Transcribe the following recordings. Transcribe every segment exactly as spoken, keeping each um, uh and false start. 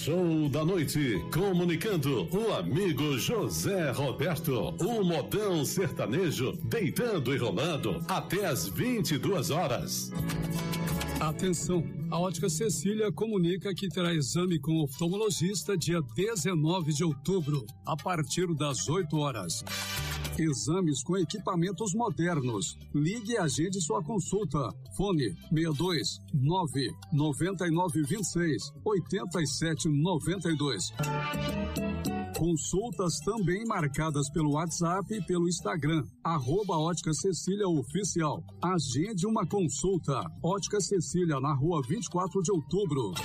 Show da noite, comunicando o amigo José Roberto, o modão sertanejo, deitando e rolando até as vinte e duas horas. Atenção, a Ótica Cecília comunica que terá exame com oftalmologista dia dezenove de outubro, a partir das oito horas. Exames com equipamentos modernos. Ligue e agende sua consulta. Fone seis dois nove nove nove dois seis oito sete nove dois. Consultas também marcadas pelo WhatsApp e pelo Instagram, arroba Ótica Cecília Oficial. Agende uma consulta. Ótica Cecília, na rua vinte e quatro de outubro.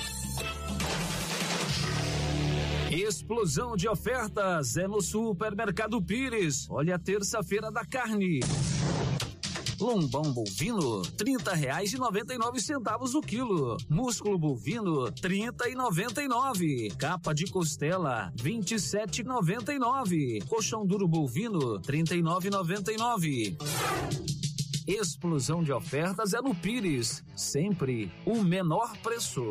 Explosão de ofertas é no Supermercado Pires. Olha a terça-feira da carne. Lombão bovino, trinta reais e noventa e nove centavos o quilo. Músculo bovino, trinta e noventa e nove. Capa de costela, vinte e sete e noventa e nove. Colchão duro bovino, trinta e nove e noventa e nove. Explosão de ofertas é no Pires. Sempre o menor preço.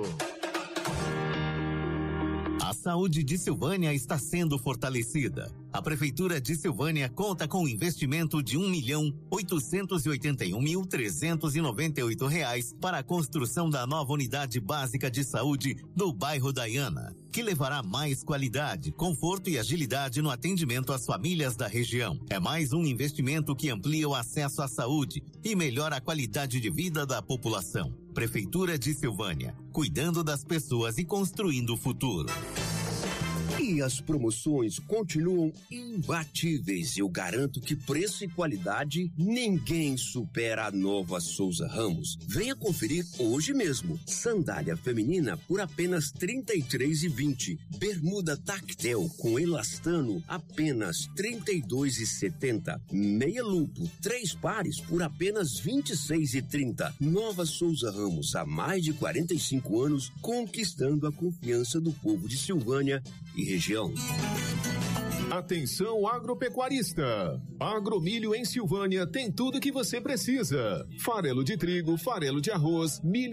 A saúde de Silvânia está sendo fortalecida. A Prefeitura de Silvânia conta com um investimento de um milhão oitocentos e oitenta e um mil trezentos e noventa e oito reais para a construção da nova unidade básica de saúde do bairro Daiana, que levará mais qualidade, conforto e agilidade no atendimento às famílias da região. É mais um investimento que amplia o acesso à saúde e melhora a qualidade de vida da população. Prefeitura de Silvânia, cuidando das pessoas e construindo o futuro. E as promoções continuam imbatíveis. Eu garanto que preço e qualidade ninguém supera a Nova Souza Ramos. Venha conferir hoje mesmo. Sandália feminina por apenas trinta e três reais e vinte centavos. Bermuda tactel com elastano apenas trinta e dois reais e setenta centavos. Meia lupo, três pares por apenas vinte e seis reais e trinta centavos. Nova Souza Ramos, há mais de quarenta e cinco anos, conquistando a confiança do povo de Silvânia e região. Atenção agropecuarista! Agromilho em Silvânia tem tudo que você precisa. Farelo de trigo, farelo de arroz, milho